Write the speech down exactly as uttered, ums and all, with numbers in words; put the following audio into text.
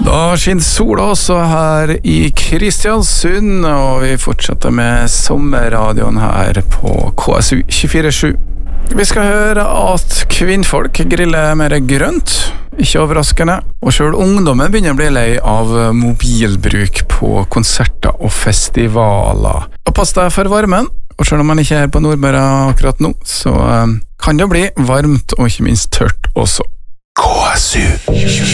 Da skinner sola også her i Kristiansund, og vi fortsetter med sommerradioen her på K S U tjuefire sju. Vi skal høre at kvinnfolk griller mer grønt, ikke overraskende, og selv ungdommen begynner å bli lei av mobilbruk på konserter og festivaler. Og pass deg for varmen, og selv om man ikke er på Nordmøre akkurat nå, så kan det bli varmt og ikke minst tørt også. K S U